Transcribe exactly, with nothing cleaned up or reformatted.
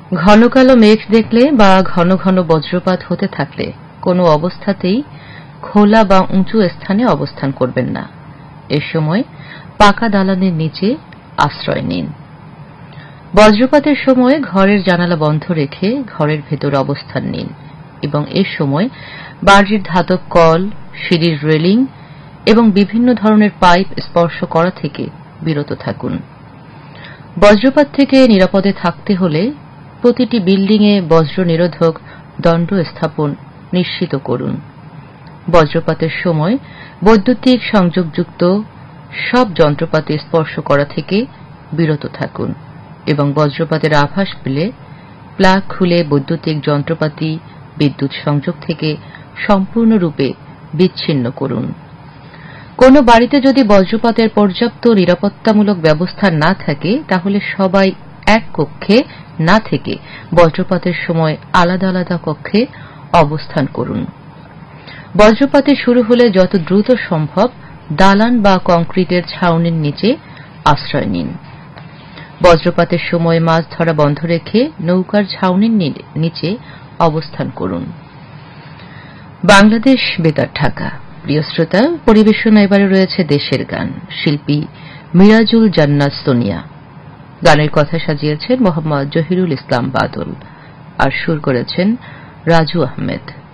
ঘন কালো মেঘ দেখলে বা ঘন ঘন বজ্রপাত হতে থাকলে কোনো অবস্থাতেই খোলা বা উঁচু স্থানে অবস্থান করবেন না। এ সময় পাকা দালানের নিচে আশ্রয় নিন। বজ্রপাতের সময় ঘরের জানালা বন্ধ রেখে ঘরের ভেতর অবস্থান নিন এবং এ সময় বাড়ির ধাতব কল, সিঁড়ির রেলিং এবং বিভিন্ন ধরনের পাইপ স্পর্শ করা থেকে বিরত থাকুন। বজ্রপাত থেকে নিরাপদে থাকতে হলে প্রতিটি বিল্ডিংয়ে বজ্র নিরোধক দণ্ড স্থাপন নিশ্চিত করুন। বজ্রপাতের সময় বৈদ্যুতিক সংযোগযুক্ত সব যন্ত্রপাতি স্পর্শ করা থেকে বিরত থাকুন এবং বজ্রপাতের আভাস পেলে প্লাগ খুলে বৈদ্যুতিক যন্ত্রপাতি বিদ্যুৎ সংযোগ থেকে সম্পূর্ণরূপে বিচ্ছিন্ন করুন। কোনো বাড়িতে যদি বজ্রপাতের পর্যাপ্ত নিরাপত্তামূলক ব্যবস্থা না থাকে তাহলে সবাই এক কক্ষে না থেকে বজ্রপাতের সময় আলাদা আলাদা কক্ষে অবস্থান করুন। বজ্রপাতে শুরু হলে যত দ্রুত সম্ভব দালান বা কংক্রিটের ছাউনির নিচে আশ্রয় নিন। বজ্রপাতের সময় মাছ ধরা বন্ধ রেখে নৌকার ছাউনির নিচে অবস্থান করুন। বাংলাদেশ বেতার ঢাকা। প্রিয় শ্রোতা, পরিবেশনা এবারে রয়েছে দেশের গান, শিল্পী মিরাজুল জান্নাত সোনিয়া। গানের কথা সাজিয়েছেন মোহাম্মদ জহিরুল ইসলাম বাদল আর সুর করেছেন রাজু আহমেদ।